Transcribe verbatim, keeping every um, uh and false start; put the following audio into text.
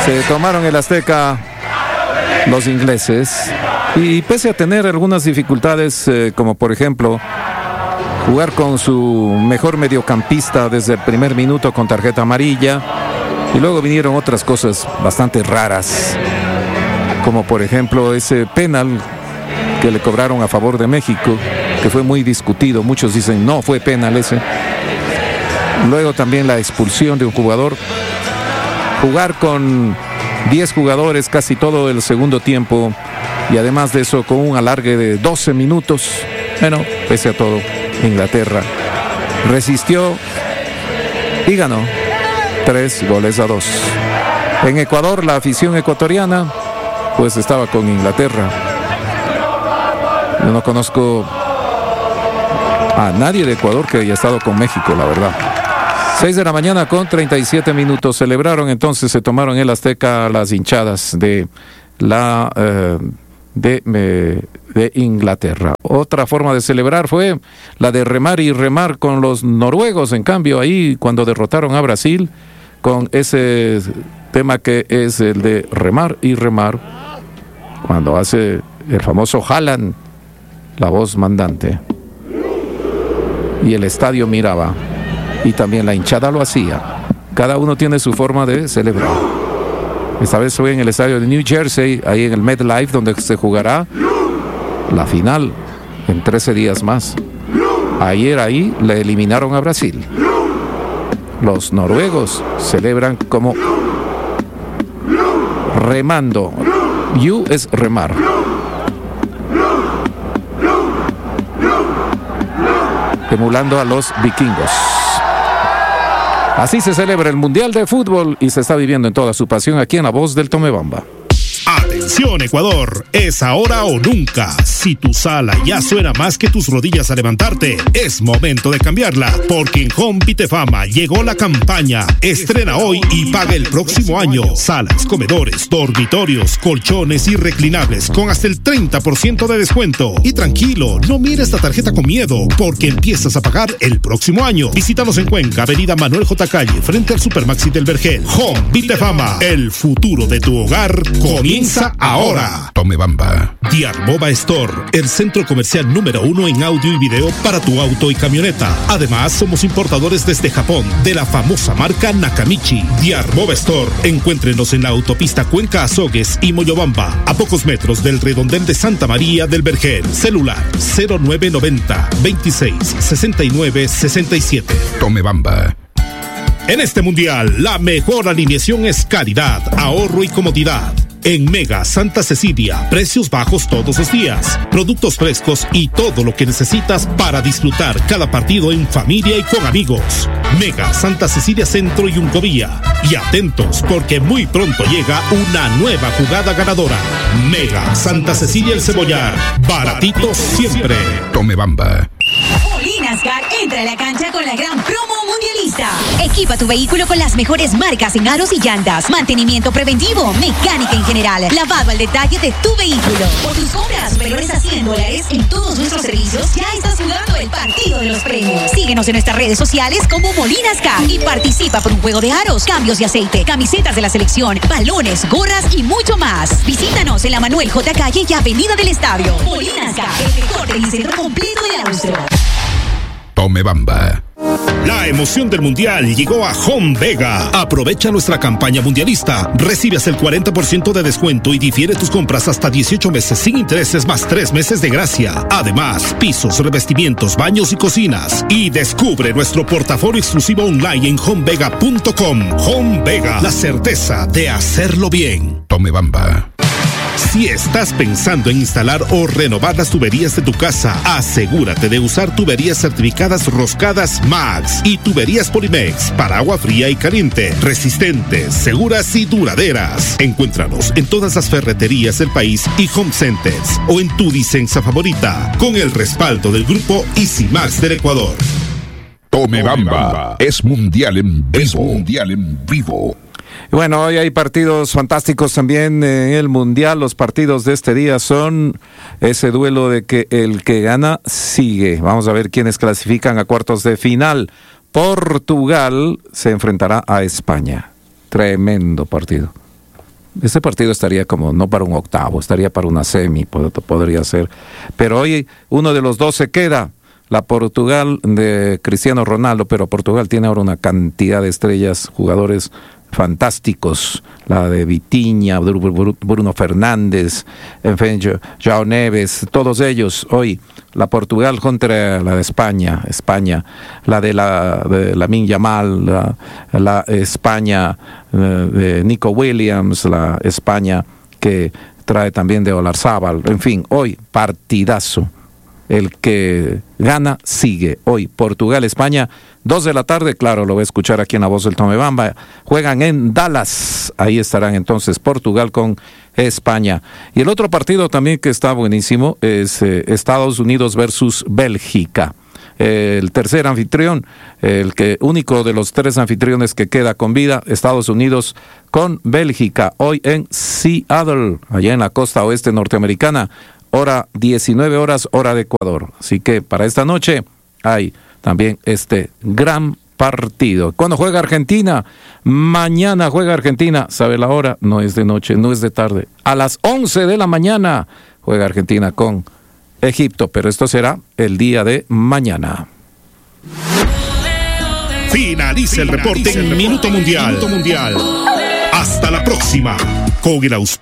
Se tomaron el Azteca los ingleses y pese a tener algunas dificultades, eh, como por ejemplo jugar con su mejor mediocampista desde el primer minuto con tarjeta amarilla, y luego vinieron otras cosas bastante raras, como por ejemplo ese penal que le cobraron a favor de México, que fue muy discutido. Muchos dicen no fue penal ese. Luego también la expulsión de un jugador. Jugar con diez jugadores casi todo el segundo tiempo, y además de eso con un alargue de doce minutos. Bueno, pese a todo, Inglaterra resistió y ganó tres goles a dos. En Ecuador, la afición ecuatoriana pues estaba con Inglaterra. Yo no conozco a nadie de Ecuador que haya estado con México, la verdad. seis de la mañana con treinta y siete minutos. Celebraron entonces, se tomaron el Azteca las hinchadas de la eh, de, eh, de Inglaterra. Otra forma de celebrar fue la de remar y remar con los noruegos. En cambio, ahí cuando derrotaron a Brasil con ese tema que es el de remar y remar, cuando hace el famoso Haaland la voz mandante y el estadio miraba y también la hinchada lo hacía. Cada uno tiene su forma de celebrar. Esta vez fue en el estadio de New Jersey, ahí en el MetLife, donde se jugará la final en trece días más. Ayer ahí le eliminaron a Brasil. Los noruegos celebran como remando. You es remar. Emulando a los vikingos. Así se celebra el Mundial de Fútbol y se está viviendo en toda su pasión aquí en La Voz del Tomebamba. Atención Ecuador, es ahora o nunca. Si tu sala ya suena más que tus rodillas a levantarte, es momento de cambiarla, porque en Home Vitefama llegó la campaña Estrena hoy y paga el próximo año. Salas, comedores, dormitorios, colchones y reclinables con hasta el treinta por ciento de descuento. Y tranquilo, no mires la tarjeta con miedo, porque empiezas a pagar el próximo año. Visítanos en Cuenca, avenida Manuel J. Calle, frente al Supermaxi del Vergel. Home Vitefama, el futuro de tu hogar comienza ahora. Tomebamba. Diarboba Store, el centro comercial número uno en audio y video para tu auto y camioneta. Además, somos importadores desde Japón de la famosa marca Nakamichi. Diarboba Store. Encuéntrenos en la autopista Cuenca Azogues y Moyobamba, a pocos metros del redondel de Santa María del Vergel. Celular cero nueve noventa, veintiséis, sesenta y nueve, sesenta y siete. Tomebamba. En este mundial, la mejor alineación es calidad, ahorro y comodidad. En Mega Santa Cecilia, precios bajos todos los días, productos frescos y todo lo que necesitas para disfrutar cada partido en familia y con amigos. Mega Santa Cecilia Centro y Uncovía. Y atentos, porque muy pronto llega una nueva jugada ganadora. Mega Santa Cecilia El Cebollar, baratitos siempre. Tomebamba. Molinascar entra a la cancha con la gran promo mundialista. Equipa tu vehículo con las mejores marcas en aros y llantas, mantenimiento preventivo, mecánica en general, lavado al detalle de tu vehículo. Por tus compras superiores a cien dólares en todos nuestros servicios, ya estás jugando el partido de los premios. Síguenos en nuestras redes sociales como Molinascar y participa por un juego de aros, cambios de aceite, camisetas de la selección, balones, gorras y mucho más. Visítanos en la Manuel J. Calle y Avenida del Estadio. Molinascar, el mejor telecentro completo del Austro. Tomebamba. La emoción del mundial llegó a Home Vega. Aprovecha nuestra campaña mundialista. Recibe hasta el cuarenta por ciento de descuento y difiere tus compras hasta dieciocho meses sin intereses más tres meses de gracia. Además, pisos, revestimientos, baños y cocinas. Y descubre nuestro portafolio exclusivo online en home vega punto com. Home Vega, la certeza de hacerlo bien. Tomebamba. Si estás pensando en instalar o renovar las tuberías de tu casa, asegúrate de usar tuberías certificadas Roscadas Max y tuberías Polimex para agua fría y caliente, resistentes, seguras y duraderas. Encuéntranos en todas las ferreterías del país y home centers o en tu Disensa favorita, con el respaldo del grupo Easy Max del Ecuador. Tomebamba es mundial en vivo. Es mundial en vivo. Bueno, hoy hay partidos fantásticos también en el Mundial. Los partidos de este día son ese duelo de que el que gana sigue. Vamos a ver quiénes clasifican a cuartos de final. Portugal se enfrentará a España. Tremendo partido. ese partido estaría como, no para un octavo, estaría para una semi, pod- podría ser. Pero hoy uno de los dos se queda, la Portugal de Cristiano Ronaldo, pero Portugal tiene ahora una cantidad de estrellas, jugadores fantásticos, la de Vitinha, Bruno Fernández, en fin, João Neves, todos ellos. Hoy la Portugal contra la de España, España, la de la de Lamine Yamal, la, la España de Nico Williams, la España que trae también de Olarzábal, en fin, hoy partidazo. El que gana sigue. Hoy Portugal, España, dos de la tarde, claro, lo voy a escuchar aquí en La Voz del Tomebamba. Juegan en Dallas, ahí estarán entonces Portugal con España. Y el otro partido también que está buenísimo es eh, Estados Unidos versus Bélgica. Eh, el tercer anfitrión, el que único de los tres anfitriones que queda con vida, Estados Unidos con Bélgica, hoy en Seattle, allá en la costa oeste norteamericana. Hora diecinueve horas, hora de Ecuador. Así que para esta noche hay también este gran partido. ¿Cuándo juega Argentina? Mañana juega Argentina. ¿Sabe la hora? No es de noche, no es de tarde. A las once de la mañana juega Argentina con Egipto, pero esto será el día de mañana. Finaliza el reporte en Minuto Mundial. Minuto Mundial. Hasta la próxima. Con el auspicio